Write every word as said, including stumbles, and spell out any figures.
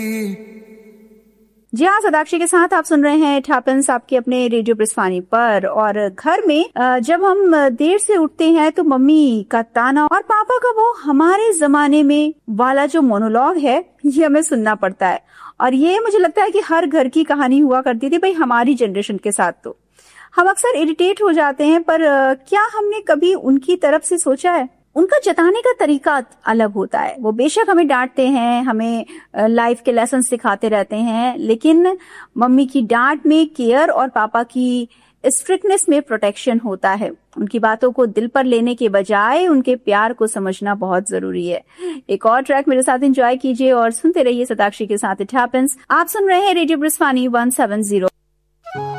जी हाँ, सदाक्षी के साथ आप सुन रहे हैं इट हैपेंस आपके अपने रेडियो ब्रिस्वानी पर। और घर में जब हम देर से उठते हैं तो मम्मी का ताना और पापा का वो हमारे जमाने में वाला जो मोनोलॉग है ये हमें सुनना पड़ता है। और ये मुझे लगता है कि हर घर की कहानी हुआ करती थी भाई हमारी जनरेशन के साथ। तो हम अक्सर इरिटेट हो जाते हैं, पर क्या हमने कभी उनकी तरफ से सोचा है? उनका जताने का तरीका अलग होता है। वो बेशक हमें डांटते हैं, हमें लाइफ के लेसन सिखाते रहते हैं, लेकिन मम्मी की डांट में केयर और पापा की स्ट्रिक्टनेस में प्रोटेक्शन होता है। उनकी बातों को दिल पर लेने के बजाय उनके प्यार को समझना बहुत जरूरी है। एक और ट्रैक मेरे साथ एंजॉय कीजिए और सुनते रहिए सदाक्षी के साथ इट हैपेंस। आप सुन रहे हैं रेडियो ब्रिस्वानी वन सेवन जीरो।